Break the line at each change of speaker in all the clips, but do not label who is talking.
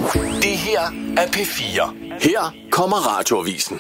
Det her er P4. Her kommer Radioavisen.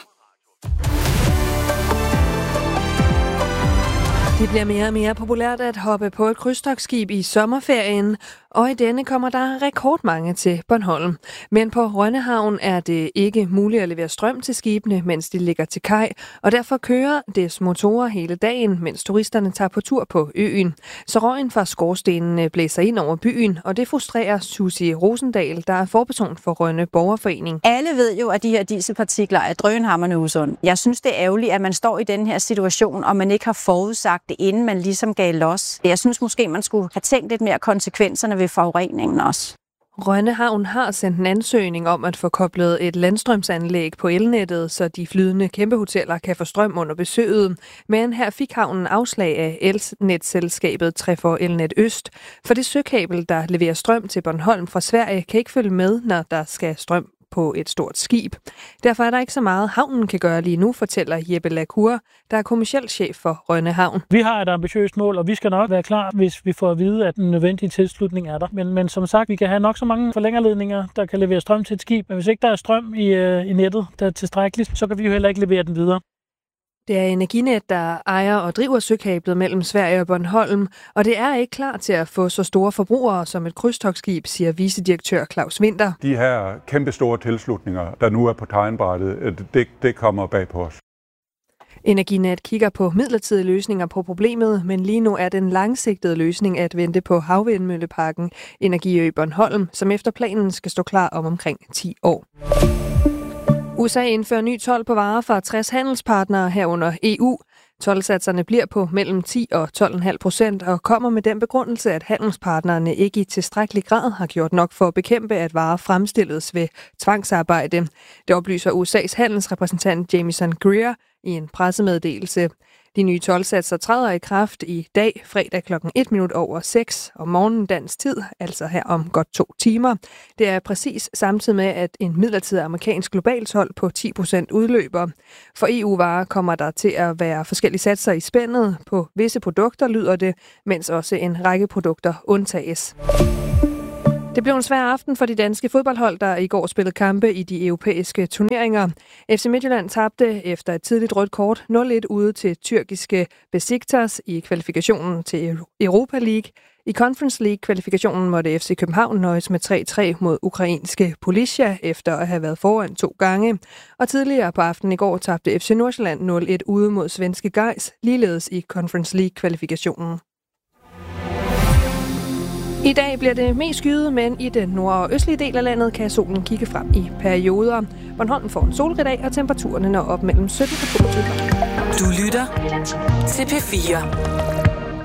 Det bliver mere og mere populært at hoppe på et krydstogtskib i sommerferien, og i denne kommer der rekordmange til Bornholm. Men på Rønnehavn er det ikke muligt at levere strøm til skibene, mens de ligger til kaj, og derfor kører dets motorer hele dagen, mens turisterne tager på tur på øen. Så røgen fra skorstenene blæser ind over byen, og det frustrerer Susie Rosendal, der er forperson for Rønne Borgerforening.
Alle ved jo, at de her dieselpartikler er drønhamrende usunde. Jeg synes, det er ærgerligt, at man står i den her situation, og man ikke har forudsagt det, inden man ligesom gav los. Jeg synes måske, man skulle have tænkt lidt mere konsekvenserne ved forureningen også.
Rønnehavn har sendt en ansøgning om at få koblet et landstrømsanlæg på elnettet, så de flydende kæmpehoteller kan få strøm under besøget. Men her fik havnen afslag af elnetselskabet Trefor Elnet Øst, for det søkabel, der leverer strøm til Bornholm fra Sverige, kan ikke følge med, når der skal strøm på et stort skib. Derfor er der ikke så meget, havnen kan gøre lige nu, fortæller Jeppe Lacour, der er kommerciel chef for Rønne Havn.
Vi har et ambitiøst mål, og vi skal nok være klar, hvis vi får at vide, at den nødvendige tilslutning er der. Men som sagt, vi kan have nok så mange forlængerledninger, der kan levere strøm til et skib. Men hvis ikke der er strøm i nettet, der er tilstrækkeligt, så kan vi jo heller ikke levere den videre.
Det er Energinet, der ejer og driver søkablet mellem Sverige og Bornholm, og det er ikke klar til at få så store forbrugere som et krydstogtskib, siger vicedirektør Claus Winther.
De her kæmpe store tilslutninger, der nu er på tegnbrættet, det kommer bag på os.
Energinet kigger på midlertidige løsninger på problemet, men lige nu er den langsigtede løsning at vente på havvindmølleparken Energiø Bornholm, som efter planen skal stå klar om omkring 10 år. USA indfører ny told på varer fra 60 handelspartnere herunder EU. Toldsatserne bliver på mellem 10 og 12,5% og kommer med den begrundelse, at handelspartnerne ikke i tilstrækkelig grad har gjort nok for at bekæmpe, at varer fremstilles ved tvangsarbejde. Det oplyser USA's handelsrepræsentant Jamieson Greer i en pressemeddelelse. De nye toldsatser træder i kraft i dag, fredag kl. 6:01 om morgenen dansk tid, altså her om godt 2 timer. Det er præcis samtidig med, at en midlertidig amerikansk global told på 10% udløber. For EU-varer kommer der til at være forskellige satser i spændet. På visse produkter lyder det, mens også en række produkter undtages. Det blev en svær aften for de danske fodboldhold, der i går spillede kampe i de europæiske turneringer. FC Midtjylland tabte efter et tidligt rødt kort 0-1 ude til tyrkiske Besiktas i kvalifikationen til Europa League. I Conference League-kvalifikationen måtte FC København nøjes med 3-3 mod ukrainske Polisia efter at have været foran 2 gange. Og tidligere på aftenen i går tabte FC Nordsjælland 0-1 ude mod svenske Gais, ligeledes i Conference League-kvalifikationen. I dag bliver det mest skyet, men i den nord- og østlige del af landet kan solen kigge frem i perioder. Bornholm får en solrig dag, og temperaturerne når op mellem 17 og 22 grader.
Du lytter til P4.